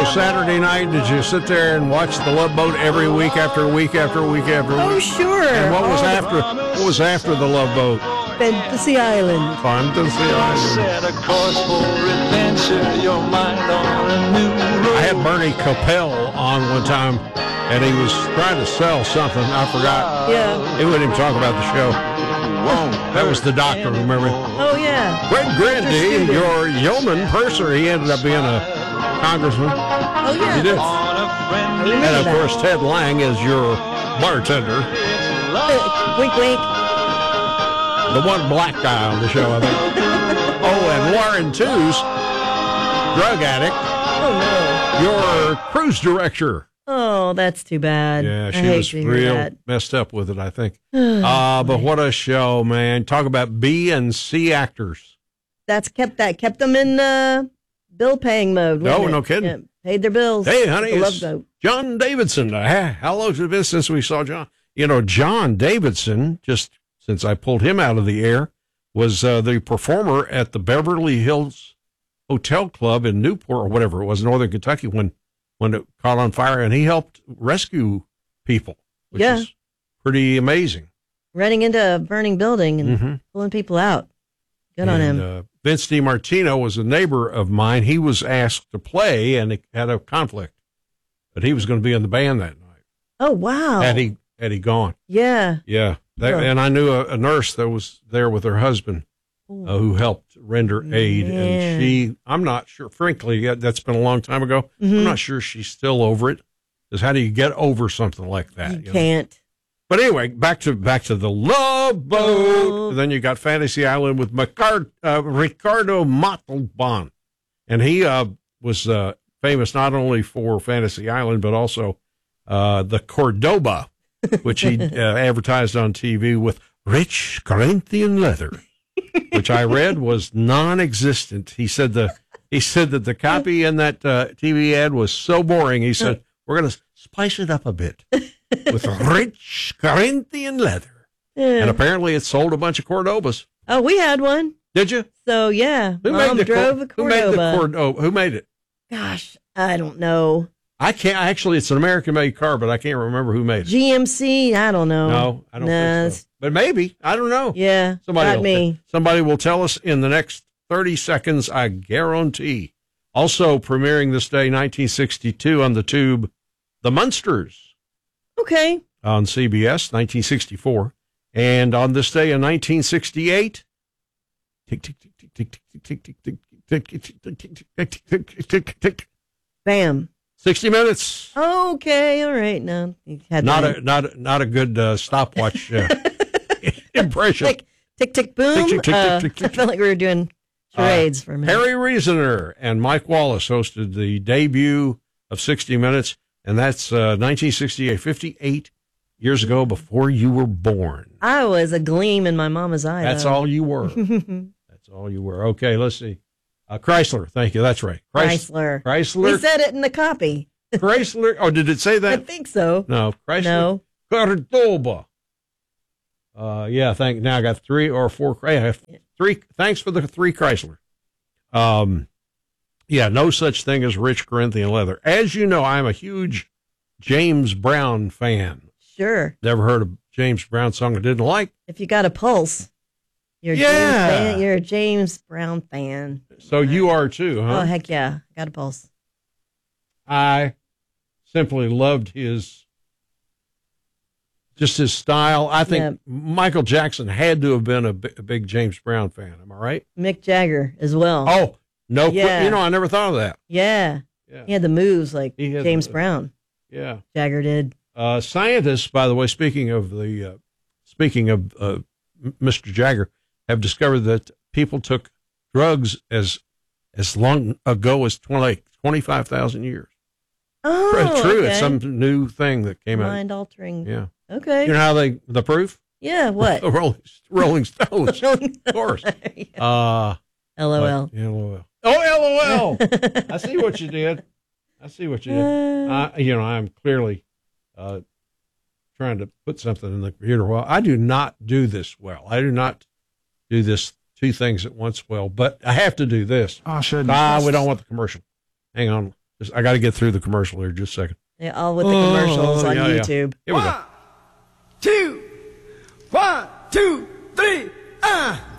Saturday night, did you sit there and watch The Love Boat every week after week after week after week? Oh, sure. And what was after The Love Boat? Fantasy Island. Fantasy Island. I had Bernie Kopell on one time, and he was trying to sell something. I forgot. Yeah. He wouldn't even talk about the show. That was the doctor, remember? Oh, yeah. Fred Grandy, your yeoman purser, he ended up being a congressman. Oh, yeah. He did. And, of that. course, Ted Lang is your bartender. Wink, wink. The one black guy on the show, I think. Oh, and Lauren Tooze, drug addict. Oh, Your cruise director. no. Oh, that's too bad. Yeah, I she hate was to hear real that. messed up with it, I think. But what a show, man. Talk about B and C actors. That's kept them in bill paying mode. No, wasn't it? no kidding. Yeah, paid their bills. Hey, honey, The Love it's Boat. John Davidson. How long has it been since we saw John? You know, John Davidson, just since I pulled him out of the air, was the performer at the Beverly Hills Hotel Club in Newport, or whatever it was, Northern Kentucky, when it caught on fire, and he helped rescue people, which is pretty amazing. Running into a burning building and pulling people out. Good on him. Vince DiMartino was a neighbor of mine. He was asked to play, and he had a conflict, but he was going to be in the band that night. Oh, wow. Had he gone? Yeah. Yeah. And I knew a nurse that was there with her husband who helped render aid. Man. And I'm not sure, frankly, that's been a long time ago. I'm not sure she's still over it. Because how do you get over something like that? You know? can't. But anyway, back to the Love Boat. And then you got Fantasy Island with Ricardo Montalban. And he was famous not only for Fantasy Island, but also the Cordoba, which he advertised on TV with rich Corinthian leather, which I read was non-existent. He said that the copy in that TV ad was so boring. He said, we're going to spice it up a bit with rich Corinthian leather. Yeah. And apparently it sold a bunch of Cordobas. Oh, we had one. Did you? So, yeah. Who Mom made drove a Cordoba. Who made it? Gosh, I don't know. I can't actually. It's an American-made car, but I can't remember who made it. GMC, I don't know. No, I don't think so. But maybe, I don't know. Yeah, Somebody will tell us in the next 30 seconds, I guarantee. Also premiering this day, 1962 on the tube, The Munsters. Okay. On CBS, 1964, and on this day in 1968. Tick tick tick tick tick tick tick tick tick tick tick tick tick tick. Bam. 60 Minutes. Okay, all right. No, you had not a good stopwatch impression. Like tick tick boom. Tick, tick, tick, tick, tick, I felt like we were doing charades for a minute. Harry Reasoner and Mike Wallace hosted the debut of 60 Minutes, and that's 1968, 58 years ago, before you were born. I was a gleam in my mama's eye. That's all you were. That's all you were. Okay, let's see. Chrysler, thank you. That's right. Chrysler. Chrysler. He said it in the copy. Chrysler. Oh, did it say that? I think so. No, Chrysler. No. Cordoba. Yeah, now I got 3 or 4. I have 3. Thanks for the 3 Chrysler. Yeah, no such thing as rich Corinthian leather. As you know, I'm a huge James Brown fan. Sure. Never heard a James Brown song I didn't like. If you got a pulse, you're a James Brown fan. So you are too, huh? Oh, heck yeah. Got a pulse. I simply loved his style. I think Michael Jackson had to have been a big James Brown fan. Am I right? Mick Jagger as well. Oh, no. You know, I never thought of that. Yeah. He had the moves like James Brown. Yeah. Jagger did. Scientists, by the way, speaking of Mr. Jagger, have discovered that people took drugs as long ago as 25,000 years. Oh, true. okay. It's some new thing that came out. Mind altering. Yeah. Okay. You know how the proof? Yeah. What? Rolling Stones. Of course. LOL. LOL. Oh, LOL. I see what you did. I'm clearly trying to put something in the computer. Well, I do not do this well. I do not do this 2 things at once well, but I have to do this. Oh, shouldn't. We don't want the commercial. Hang on. I got to get through the commercial here just a second. Yeah, all with the commercials on YouTube. Here we go. 1, 2.